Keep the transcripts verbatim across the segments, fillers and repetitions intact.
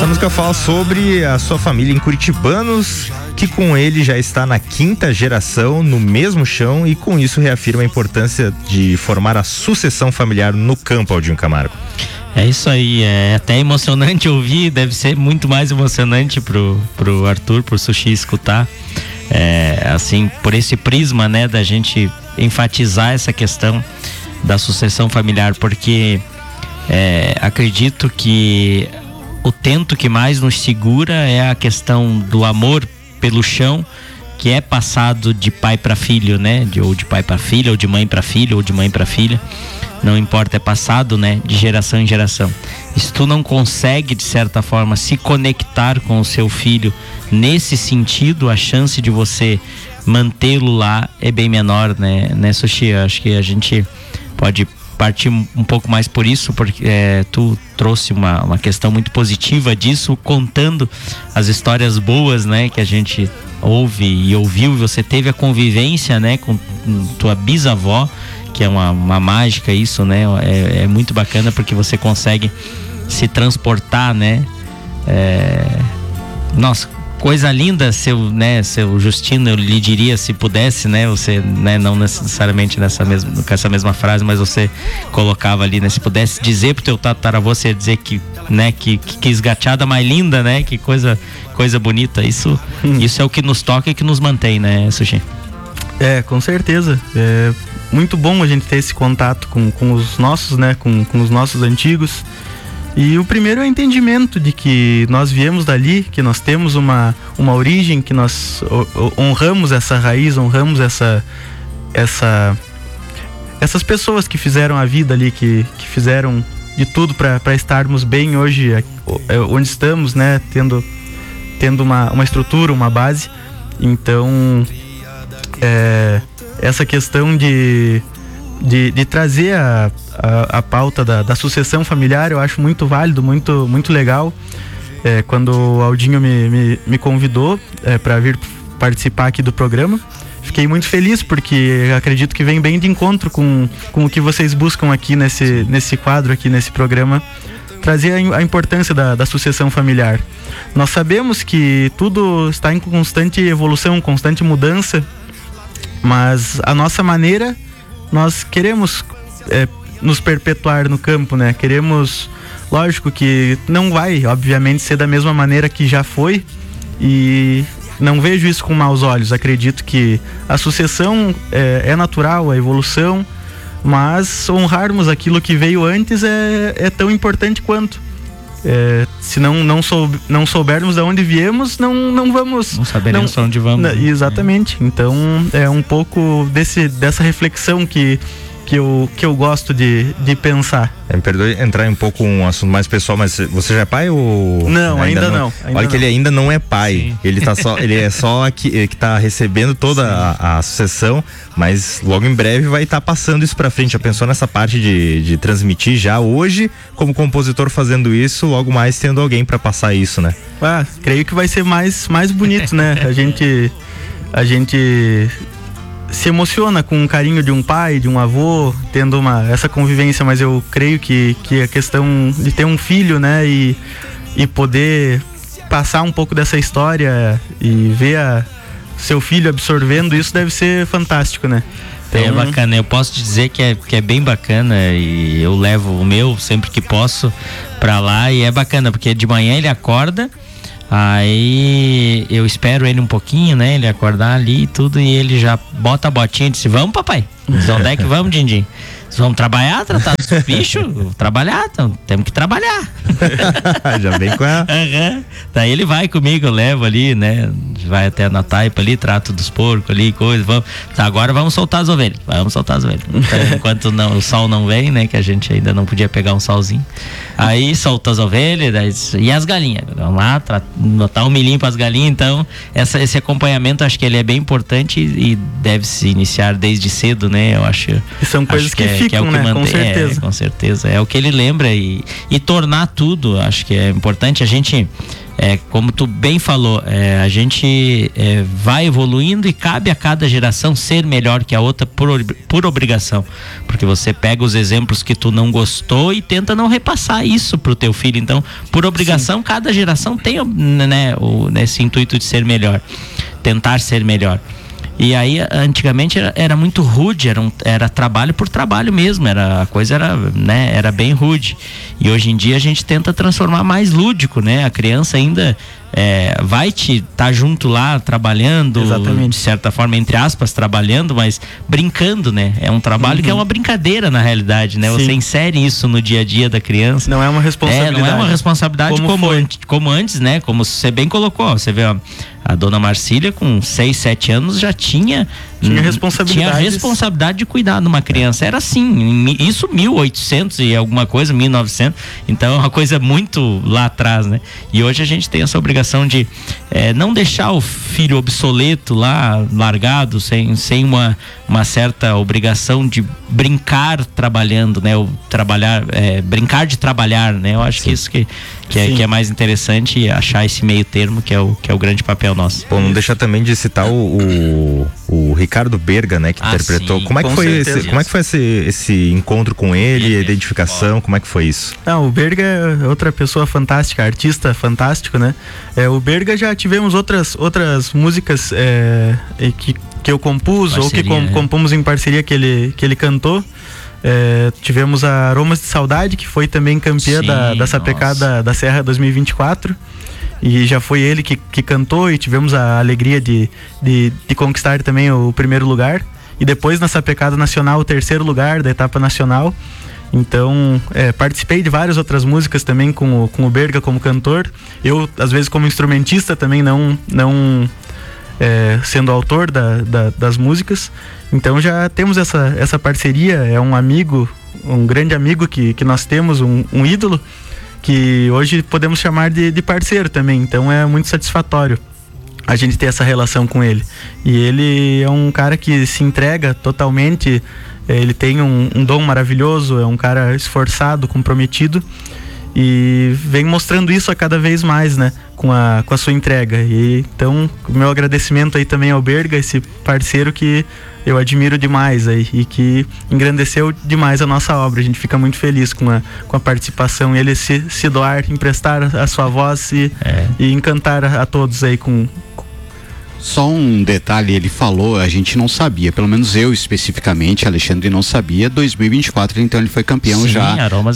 Essa música fala sobre a sua família em Curitibanos, que com ele já está na quinta geração, no mesmo chão, e com isso reafirma a importância de formar a sucessão familiar no campo, Aldinho Camargo. É isso aí, é até emocionante ouvir, deve ser muito mais emocionante pro, pro Arthur, pro Sushi escutar, é, assim, por esse prisma, né, da gente enfatizar essa questão da sucessão familiar, porque é, acredito que o tento que mais nos segura é a questão do amor pelo chão, que é passado de pai para filho, né? De, ou de pai para filha, ou de mãe para filho, ou de mãe para filha. Não importa, é passado, né? De geração em geração. E se tu não consegue, de certa forma, se conectar com o seu filho nesse sentido, a chance de você mantê-lo lá é bem menor, né? Né, Sushi? Acho que a gente pode partir um pouco mais por isso, porque é, tu trouxe uma, uma questão muito positiva disso, contando as histórias boas, né, que a gente ouve e ouviu, e você teve a convivência, né, com tua bisavó, que é uma, uma mágica isso, né, é, é muito bacana porque você consegue se transportar, né, é, nossa, coisa linda, seu, né, seu Justino, eu lhe diria, se pudesse, né, você, né, não necessariamente nessa mesma, com essa mesma frase, mas você colocava ali, né, se pudesse dizer pro teu tataravô, você ia dizer que, né, que, que, que esgateada mais linda, né, que coisa, coisa bonita, isso, hum. isso é o que nos toca e que nos mantém, né, Sushi? É, com certeza, é muito bom a gente ter esse contato com, com os nossos, né, com, com os nossos antigos. E o primeiro é o entendimento de que nós viemos dali, que nós temos uma, uma origem, que nós honramos essa raiz, honramos essa, essa, essas pessoas que fizeram a vida ali, que, que fizeram de tudo para estarmos bem hoje onde estamos, né? Tendo, tendo uma, uma estrutura, uma base. Então, é, essa questão de... De, de trazer a, a, a pauta da, da sucessão familiar, eu acho muito válido, muito, muito legal. É, quando o Aldinho me, me, me convidou é, para vir participar aqui do programa, fiquei muito feliz, porque acredito que vem bem de encontro com, com o que vocês buscam aqui nesse, nesse quadro, aqui nesse programa, trazer a, a importância da, da sucessão familiar. Nós sabemos que tudo está em constante evolução, constante mudança, mas a nossa maneira... Nós queremos é, nos perpetuar no campo, né? Queremos, lógico que não vai, obviamente, ser da mesma maneira que já foi, e não vejo isso com maus olhos. Acredito que a sucessão é, é natural, a evolução, mas honrarmos aquilo que veio antes é, é tão importante quanto. É, se não, não, soube, não soubermos de onde viemos, não, não vamos... Não saberemos não, onde vamos. Não, exatamente. É. Então, é um pouco desse, dessa reflexão que, que, eu, que eu gosto de, de pensar. É, me perdoe entrar um pouco um assunto mais pessoal, mas você já é pai ou... Não, ainda, ainda não. não. Ainda Olha não. que ele ainda não é pai. Sim. Ele tá só, ele é só que, que tá recebendo toda a, a sucessão, mas logo em breve vai estar tá passando isso pra frente. Já pensou nessa parte de, de transmitir já hoje, como compositor fazendo isso, logo mais tendo alguém pra passar isso, né? Ah, creio que vai ser mais, mais bonito, né? A gente, a gente se emociona com o carinho de um pai, de um avô, tendo uma, essa convivência, mas eu creio que, que a questão de ter um filho, né, e, e poder passar um pouco dessa história e ver a, seu filho absorvendo isso deve ser fantástico, né? Então... É bacana, eu posso te dizer que é, que é bem bacana, e eu levo o meu sempre que posso pra lá, e é bacana, porque de manhã ele acorda, aí eu espero ele um pouquinho, né, ele acordar ali e tudo, e ele já bota a botinha e diz: vamos, papai, onde é que vamos, Dindim? Vamos trabalhar, tratar dos bichos, trabalhar, então, temos que trabalhar. Já vem com a... Uhum. Daí ele vai comigo, eu levo ali, né, vai até na taipa ali, trato dos porcos ali, coisa, vamos, tá, agora vamos soltar as ovelhas, vamos soltar as ovelhas. Então, enquanto não, o sol não vem, né, que a gente ainda não podia pegar um solzinho, aí solta as ovelhas, daí, e as galinhas, vamos lá, tra- botar um milhinho para as galinhas. Então, essa, esse acompanhamento, acho que ele é bem importante e, e deve se iniciar desde cedo, né, eu acho. E são coisas que, que, é, ficam, que é o que né, mantém, com certeza. É, com certeza, é o que ele lembra, e, e tornar tudo, acho que é importante a gente... é, como tu bem falou, é, a gente é, vai evoluindo e cabe a cada geração ser melhor que a outra por, por obrigação, porque você pega os exemplos que tu não gostou e tenta não repassar isso pro teu filho. Então, por obrigação, sim, cada geração tem, né, o, nesse intuito de ser melhor, tentar ser melhor. E aí, antigamente era, era muito rude, era, um, era trabalho por trabalho mesmo, era, a coisa era, né, era bem rude. E hoje em dia a gente tenta transformar mais lúdico, né? A criança ainda é, vai te estar tá junto lá trabalhando, exatamente, de certa forma, entre aspas, trabalhando, mas brincando, né? É um trabalho, uhum, que é uma brincadeira na realidade, né? Sim. Você insere isso no dia a dia da criança. Não é uma responsabilidade. É, não é uma responsabilidade como, como, an- como antes, né? Como você bem colocou, você vê, ó, a dona Marcília com seis, sete anos já tinha tinha responsabilidade tinha responsabilidade de cuidar de uma criança. Era assim, isso mil e oitocentos e alguma coisa, mil e novecentos. Então é uma coisa muito lá atrás, né? E hoje a gente tem essa obrigação de é, não deixar o filho obsoleto lá, largado, sem, sem uma, uma certa obrigação de brincar trabalhando, né? O trabalhar, é, brincar de trabalhar, né? Eu acho, sim, que isso que, que, é, que é mais interessante, e achar esse meio termo que é o, que é o grande papel nosso. Bom, não deixar também de citar o, o, o Ricardo Berga, né? Que ah, interpretou. Sim, como é que foi esse, como é que foi esse, esse encontro com ele, a identificação, como é que foi isso? Não, o Berga é outra pessoa fantástica, artista fantástico, né? É, o Berga já tivemos outras, outras músicas é, que, que eu compus, parceria, ou que com, né? compomos em parceria que ele, que ele cantou. É, tivemos a Aromas de Saudade, que foi também campeã, sim, da, da Sapecada da Serra dois mil e vinte e quatro. E já foi ele que, que cantou, e tivemos a alegria de, de, de conquistar também o primeiro lugar. E depois na Sapecada Nacional, o terceiro lugar da etapa nacional. Então, é, participei de várias outras músicas também com o, com o Berga como cantor. Eu, às vezes, como instrumentista também, não, não é, sendo autor da, da, das músicas. Então já temos essa, essa parceria, é um amigo, um grande amigo que, que nós temos, um, um ídolo, que hoje podemos chamar de, de parceiro também. Então é muito satisfatório a gente ter essa relação com ele. E ele é um cara que se entrega totalmente, ele tem um, um dom maravilhoso, é um cara esforçado, comprometido, e vem mostrando isso a cada vez mais, né, com a, com a sua entrega. E então, o meu agradecimento aí também ao Berga, esse parceiro que eu admiro demais aí, e que engrandeceu demais a nossa obra. A gente fica muito feliz com a, com a participação, ele se, se doar, emprestar a sua voz e, é. e encantar a, a todos aí com... Só um detalhe, ele falou, a gente não sabia, pelo menos eu especificamente, Alexandre, não sabia, dois mil e vinte e quatro, então ele foi campeão. Sim, já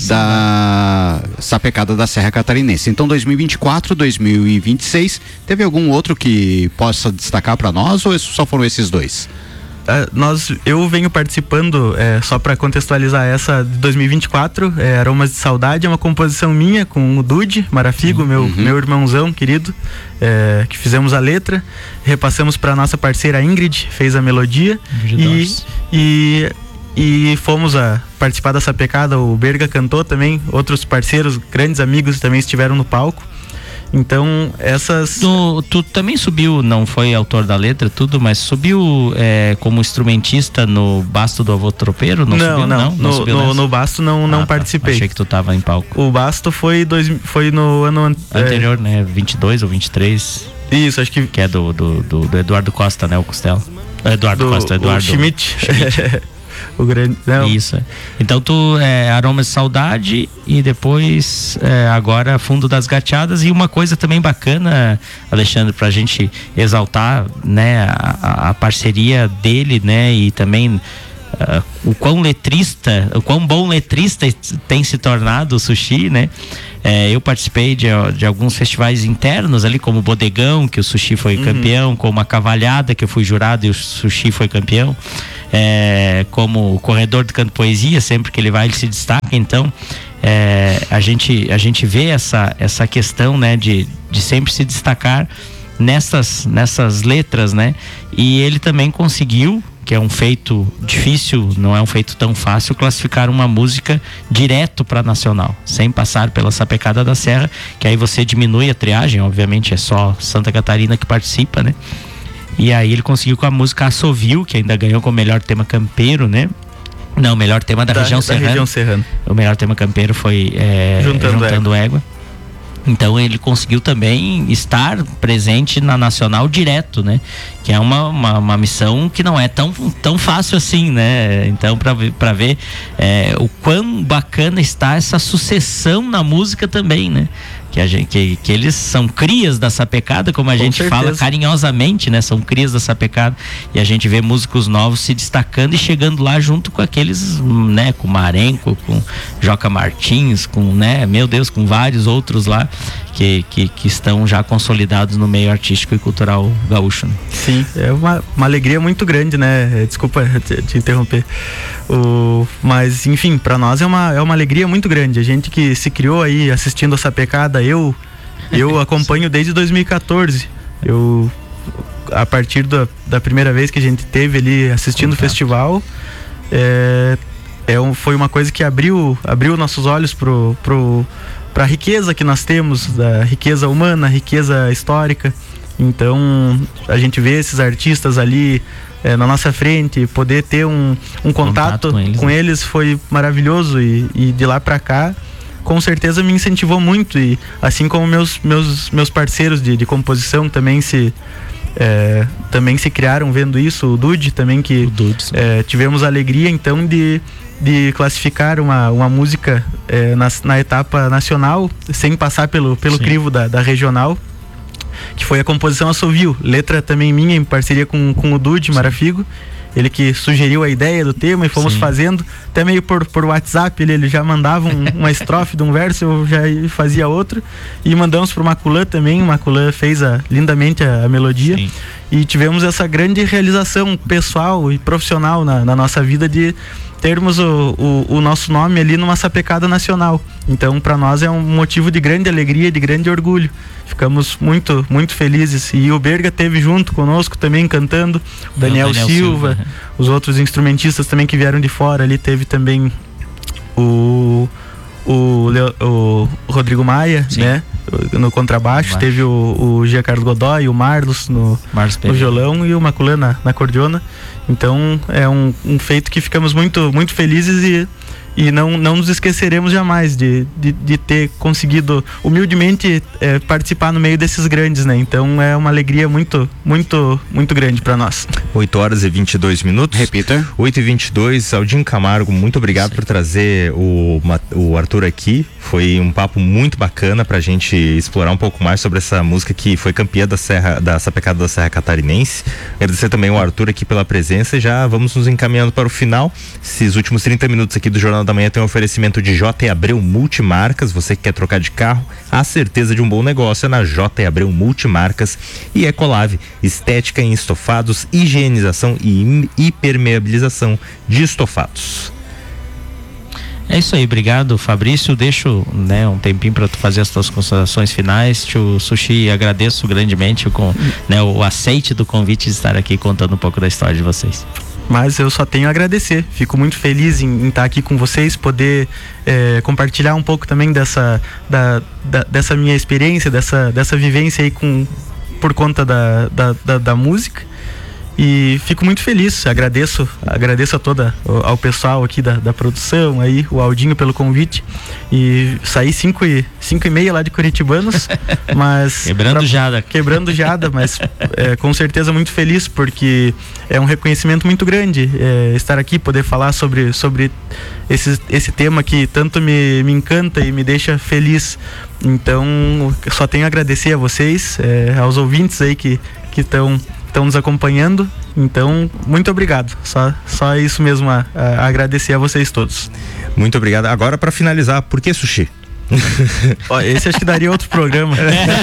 da Sapecada da Serra Catarinense. Então dois mil e vinte e quatro, dois mil e vinte e seis, teve algum outro que possa destacar para nós, ou só foram esses dois? Uh, nós, eu venho participando, é, só para contextualizar, essa de dois mil e vinte e quatro, é, Aromas de Saudade, é uma composição minha com o Dude Marafigo, uhum. meu, meu irmãozão querido, é, que fizemos a letra, repassamos para nossa parceira Ingrid, fez a melodia, e, e, e fomos a participar dessa pecada. O Berga cantou também, outros parceiros, grandes amigos também estiveram no palco. Então, essas... Tu, tu também subiu, não foi autor da letra, tudo, mas subiu é, como instrumentista no Basto do Avô Tropeiro? Não, não, subiu, não, não, no, não no, no Basto não, não ah, participei. Tá. Achei que tu tava em palco. O Basto foi, dois, foi no ano... Anterior, é... né? vinte e dois ou vinte e três. Isso, acho que... Que é do, do, do, do Eduardo Costa, né? O Costela. Eduardo do, Costa, Eduardo... O Schmidt. Schmidt. O grande, não. Isso. Então tu é Aromas de Saudade e depois é, agora Fundo das Gateadas. E uma coisa também bacana, Alexandre, pra gente exaltar, né, a, a parceria dele, né, e também uh, o quão letrista, o quão bom letrista tem se tornado o Sushi, né? É, eu participei de, de alguns festivais internos ali, como o Bodegão, que o Sushi foi uhum. campeão, como a Cavalhada, que eu fui jurado e o Sushi foi campeão, é, como o Corredor do Canto Poesia, sempre que ele vai, ele se destaca. Então, é, a, gente, a gente vê essa, essa questão, né, de, de sempre se destacar nessas, nessas letras, né? E ele também conseguiu, que é um feito difícil, não é um feito tão fácil, classificar uma música direto para nacional, sem passar pela Sapecada da Serra, que aí você diminui a triagem, obviamente é só Santa Catarina que participa, né? E aí ele conseguiu com a música Assovio, que ainda ganhou como melhor tema campeiro, né? Não, o melhor tema da, da, região, da serrana. região serrana. O melhor tema campeiro foi é, Juntando, Juntando Égua. Então ele conseguiu também estar presente na Nacional direto, né? Que é uma, uma, uma missão que não é tão, tão fácil assim, né? Então, para ver, pra ver é, o quão bacana está essa sucessão na música também, né? Que, a gente, que, que eles são crias da sapecada, como a Com gente certeza. fala carinhosamente, né? São crias da sapecada, e a gente vê músicos novos se destacando e chegando lá junto com aqueles, né? Com Marenco, com Joca Martins, com, né? Meu Deus, com vários outros lá que, que, que estão já consolidados no meio artístico e cultural gaúcho, né? Sim, é uma, uma alegria muito grande, né? Desculpa te, te interromper. O, mas, enfim, para nós é uma, é uma alegria muito grande. A gente que se criou aí assistindo a sapecada, eu, eu acompanho desde dois mil e quatorze. Eu, a partir da, da primeira vez que a gente teve ali assistindo o festival, é, é um, foi uma coisa que abriu, abriu nossos olhos pro, pro, para a riqueza que nós temos, da riqueza humana, riqueza histórica. Então a gente vê esses artistas ali é, na nossa frente, poder ter um, um contato, contato com, eles, com né? eles foi maravilhoso, e, e de lá para cá com certeza me incentivou muito, e assim como meus, meus, meus parceiros de, de composição também se é, também se criaram vendo isso, o Dude também, que Dude, é, tivemos a alegria então de de classificar uma, uma música é, na, na etapa nacional, sem passar pelo, pelo crivo da, da regional, que foi a composição Assovio, letra também minha, em parceria com, com o Dude Marafigo, ele que sugeriu a ideia do tema e fomos Sim. fazendo, até meio por, por WhatsApp, ele, ele já mandava um, uma estrofe de um verso, eu já fazia outro, e mandamos pro Maculã também, o Maculã fez a, lindamente a, a melodia. Sim. E tivemos essa grande realização pessoal e profissional na, na nossa vida de termos o, o, o nosso nome ali numa sapecada nacional. Então, para nós é um motivo de grande alegria, de grande orgulho. Ficamos muito, muito felizes. E o Berga teve junto conosco também cantando, o Daniel, Daniel Silva, Silva, os outros instrumentistas também que vieram de fora ali, teve também o, o, o Rodrigo Maia, Sim. né? No contrabaixo, Baixo. Teve o, o Gia Carlos Godoy, o Marlos no, no violão e o Maculã na, na cordiona. Então é um, um feito que ficamos muito, muito felizes, e, e não, não nos esqueceremos jamais de, de, de ter conseguido humildemente é, participar no meio desses grandes, né? Então é uma alegria muito, muito, muito grande para nós. oito horas e vinte e dois minutos. Repita. oito e vinte e dois. Aldinho Camargo, muito obrigado Sim. por trazer o, o Arthur aqui. Foi um papo muito bacana pra gente explorar um pouco mais sobre essa música que foi campeã da Serra, da Sapecada da Serra Catarinense. Agradecer também o Arthur aqui pela presença, e já vamos nos encaminhando para o final. Esses últimos trinta minutos aqui do Jornal da Manhã tem um oferecimento de J. Abreu Multimarcas. Você que quer trocar de carro, a certeza de um bom negócio é na J. Abreu Multimarcas. E Ecolave, estética em estofados, higienização e hipermeabilização de estofados. É isso aí, obrigado, Fabrício. Deixo, né, um tempinho para tu fazer as tuas considerações finais. Tio Sushi, agradeço grandemente com, né, o aceite do convite de estar aqui contando um pouco da história de vocês. Mas eu só tenho a agradecer. Fico muito feliz em, em estar aqui com vocês, poder é, compartilhar um pouco também dessa, da, da, dessa minha experiência, dessa, dessa vivência aí com, por conta da, da, da, da música. E fico muito feliz, agradeço, agradeço a toda, ao pessoal aqui da, da produção, aí, o Aldinho pelo convite. E saí cinco e, cinco e meia lá de Curitibanos, mas... Quebrando pra, jada. Quebrando jada, mas é, com certeza muito feliz, porque é um reconhecimento muito grande é, estar aqui, poder falar sobre, sobre esse, esse tema que tanto me, me encanta e me deixa feliz. Então, só tenho a agradecer a vocês, é, aos ouvintes aí que estão... estão nos acompanhando, então muito obrigado, só, só isso mesmo a, a agradecer a vocês todos. Muito obrigado. Agora, para finalizar, por que sushi? Ó, esse acho que daria outro programa.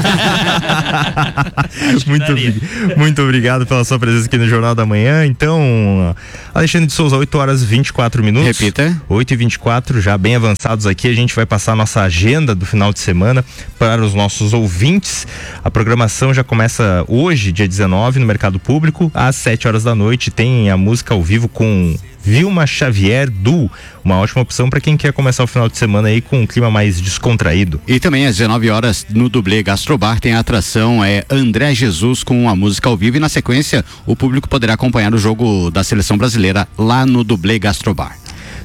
muito, muito obrigado pela sua presença aqui no Jornal da Manhã. Então, Alexandre de Souza, oito horas e vinte e quatro minutos. Repita. oito e vinte e quatro, já bem avançados aqui. A gente vai passar a nossa agenda do final de semana para os nossos ouvintes. A programação já começa hoje, dia dezenove, no Mercado Público, às sete horas da noite. Tem a música ao vivo com Vilma Xavier Duo, uma ótima opção para quem quer começar o final de semana aí com um clima mais descontraído. E também às dezenove horas no Dublê Gastrobar tem a atração é André Jesus com a música ao vivo, e na sequência o público poderá acompanhar o jogo da seleção brasileira lá no Dublê Gastrobar.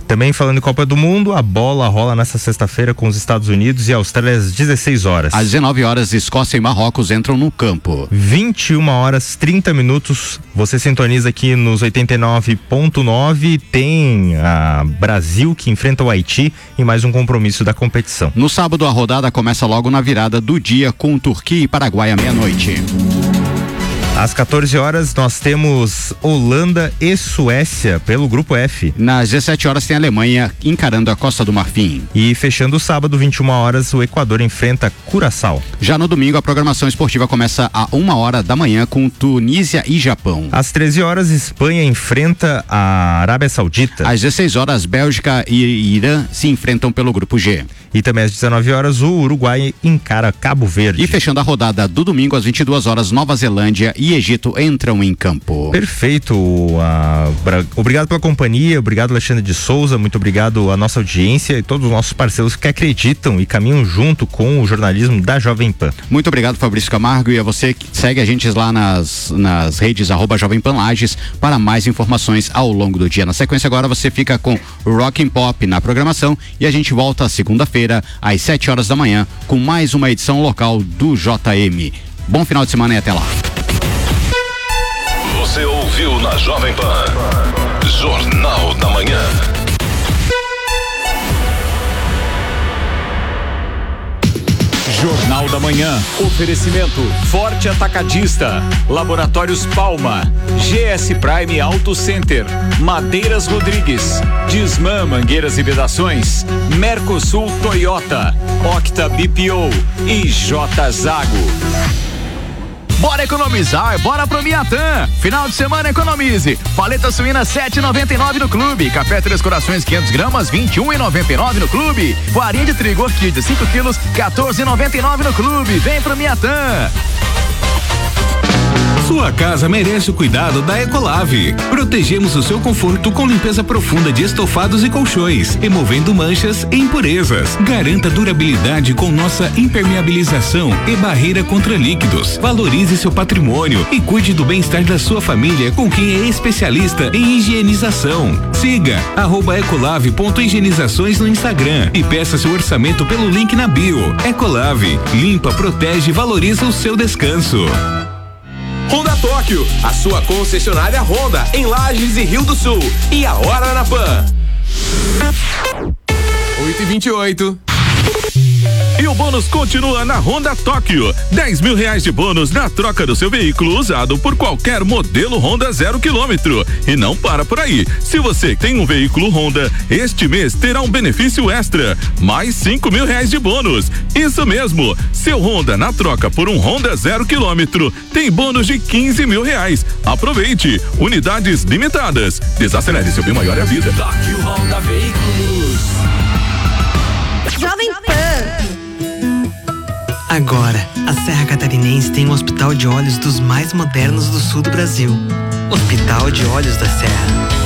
Também falando em Copa do Mundo, a bola rola nessa sexta-feira com os Estados Unidos e Austrália às dezesseis horas. Às dezenove horas, Escócia e Marrocos entram no campo. vinte e uma horas, trinta minutos. Você sintoniza aqui nos oitenta e nove ponto nove. Tem a Brasil que enfrenta o Haiti em mais um compromisso da competição. No sábado, a rodada começa logo na virada do dia com Turquia e Paraguai à meia-noite. Às quatorze horas nós temos Holanda e Suécia pelo grupo F. Nas dezessete horas tem a Alemanha encarando a Costa do Marfim. E fechando o sábado, vinte e uma horas, o Equador enfrenta Curaçao. Já no domingo, a programação esportiva começa a uma hora da manhã com Tunísia e Japão. Às treze horas, Espanha enfrenta a Arábia Saudita. Às dezesseis horas, Bélgica e Irã se enfrentam pelo grupo G. E também às dezenove horas, o Uruguai encara Cabo Verde. E fechando a rodada do domingo, às vinte e duas horas, Nova Zelândia e Egito entram em campo. Perfeito. Uh, obrigado pela companhia, obrigado Alexandre de Souza, muito obrigado à nossa audiência e todos os nossos parceiros que acreditam e caminham junto com o jornalismo da Jovem Pan. Muito obrigado, Fabrício Camargo, e a você que segue a gente lá nas, nas redes arroba Jovem Pan Lages para mais informações ao longo do dia. Na sequência agora você fica com Rock and Pop na programação e a gente volta segunda-feira às sete horas da manhã com mais uma edição local do J M. Bom final de semana e até lá. Você ouviu na Jovem Pan Jornal da Manhã. Jornal da Manhã. Oferecimento Forte Atacadista, Laboratórios Palma, G S Prime Auto Center, Madeiras Rodrigues, Disman Mangueiras e Vedações, Mercosul Toyota, Octa B P O e J Zago. Bora economizar, bora pro Miatã. Final de semana economize. Paleta suína sete e noventa e nove no clube. Café Três Corações quinhentos gramas vinte e um e noventa e nove no clube. Farinha de trigo orquídea cinco quilos quatorze e noventa e nove no clube. Vem pro Miatã. Sua casa merece o cuidado da Ecolave. Protegemos o seu conforto com limpeza profunda de estofados e colchões, removendo manchas e impurezas. Garanta durabilidade com nossa impermeabilização e barreira contra líquidos. Valorize seu patrimônio e cuide do bem-estar da sua família com quem é especialista em higienização. Siga arroba ecolave ponto higienizações no Instagram e peça seu orçamento pelo link na bio. Ecolave, limpa, protege e valoriza o seu descanso. Honda Tóquio, a sua concessionária Honda em Lages e Rio do Sul. E a hora na Pan. oito e vinte e oito. E o bônus continua na Honda Tóquio. dez mil reais de bônus na troca do seu veículo usado por qualquer modelo Honda zero quilômetro. E não para por aí. Se você tem um veículo Honda, este mês terá um benefício extra. Mais cinco mil reais de bônus. Isso mesmo. Seu Honda na troca por um Honda zero quilômetro tem bônus de quinze mil reais. Aproveite. Unidades limitadas. Desacelere, seu bem maior é a vida. Tóquio Honda Veículos. Jovem Pan. Agora, a Serra Catarinense tem um hospital de olhos dos mais modernos do sul do Brasil. Hospital de Olhos da Serra.